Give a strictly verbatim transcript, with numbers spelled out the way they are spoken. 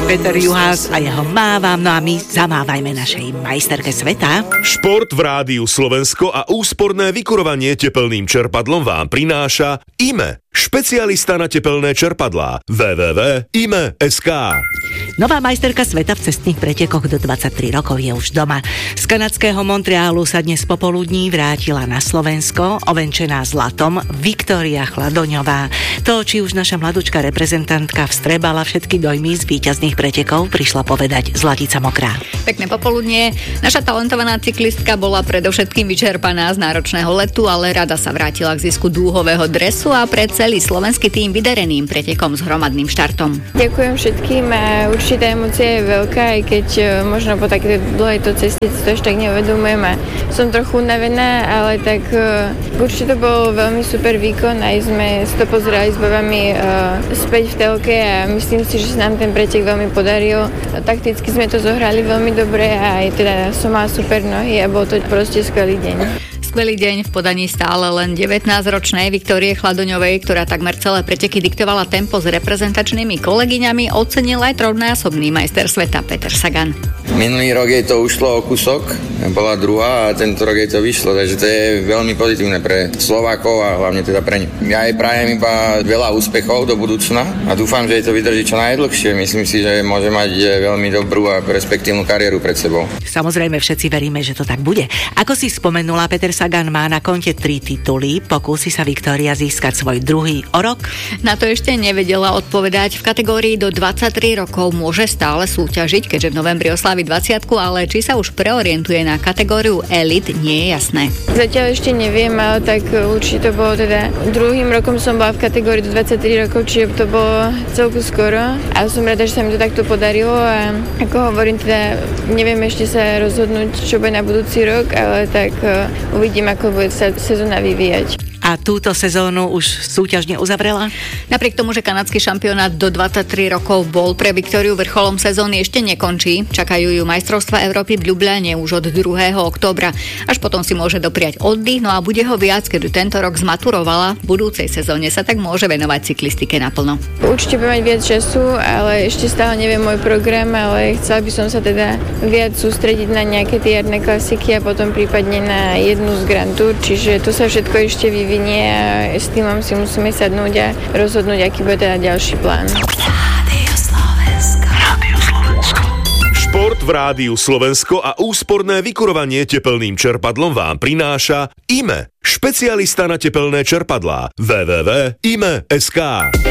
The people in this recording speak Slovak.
Peter Juhás a jeho mávam, no a my zamávajme našej majsterke sveta. Šport v Rádiu Slovensko a úsporné vykurovanie tepelným čerpadlom vám prináša í em e, špecialista na tepelné čerpadlá. w w w bodka i m e bodka es ká. Nová majsterka sveta v cestných pretekoch do dvadsaťtri rokov je už doma. Z kanadského Montrealu sa dnes popoludní vrátila na Slovensko, ovenčená zlatom, Viktória Chladoňová. To, či už naša mladúčka reprezentantka vstrebala všetky dojmy z víťazných pretekov, prišla povedať Zlatica Mokrá. Pekné popoludnie. Naša talentovaná cyklistka bola predovšetkým vyčerpaná z náročného letu, ale rada sa vrátila k zisku dúhového dresu a pre celý slovenský tým vydareným pretekom s hromadným štartom. Ďakujem všetkým a určite emócia je veľká, aj keď možno po takej dlhej to ceste to až tak neuvedomujem a som trochu unavená, ale tak určite to bol veľmi super výkon, aj sme si to pozerali s babami späť v telke a myslím si, že sa nám ten pretek veľmi podaril. Takticky sme to zohrali veľmi dobre a aj teda som mala super nohy a bol to proste skvelý deň. Skvelý deň v podaní stále len devätnásťročnej Viktórie Chladoňovej, ktorá takmer celé preteky diktovala tempo s reprezentačnými kolegyňami, ocenil aj trojnásobný majster sveta Peter Sagan. Minulý rok jej to ušlo o kúsok, bola druhá a tento rok jej to vyšlo, takže to je veľmi pozitívne pre Slovákov a hlavne teda pre ňu. Ja jej prajem iba veľa úspechov do budúcna a dúfam, že jej to vydrží čo najdlhšie. Myslím si, že môže mať veľmi dobrú a perspektívnu kariéru pred sebou. Samozrejme všetci veríme, že to tak bude. Ako si spomenula, Peter Sagan má na konte tri tituly, pokúsi sa Viktória získať svoj druhý o rok? Na to ešte nevedela odpovedať. V kategórii do dvadsaťtri rokov môže stále súťažiť, keďže v novembri oslávi dvadsiatku, ale či sa už preorientuje na kategóriu Elite, nie je jasné. Zatiaľ ešte neviem, ale tak určite to bolo teda druhým rokom som bola v kategórii do dvadsaťtri rokov, čiže to bolo celku skoro, ale som rada, že sa mi to takto podarilo a ako hovorím, teda neviem ešte sa rozhodnúť, čo bude na budúci rok, ale tak uvidím, ako bude sa sezóna vyvíjať. A túto sezónu už súťažne uzavrela? Napriek tomu, že kanadský šampionát do dvadsaťtri rokov bol pre Viktóriu vrcholom sezóny, ešte nekončí. Čakajú ju majstrovstvá Európy v Ljubljane už od druhého októbra. Až potom si môže dopriať oddych, no a bude ho viac, keď tento rok zmaturovala. V budúcej sezóne sa tak môže venovať cyklistike naplno. Určite budem mať viac času, ale ešte stále neviem môj program, ale chcela by som sa teda viac sústrediť na nejaké tie jarné klasiky a potom prípadne na jednu z Grand Tour, čiže to sa všetko ešte vyvinie a s týmom si musíme sadnúť a rozhodnúť, aký bude teda ďalší plán. Rádio Slovensko. Rádio Slovensko. Šport v Rádiu Slovensko a úsporné vykurovanie tepelným čerpadlom vám prináša í em e, špecialista na tepelné čerpadlá. w w w bodka i m e bodka es ká.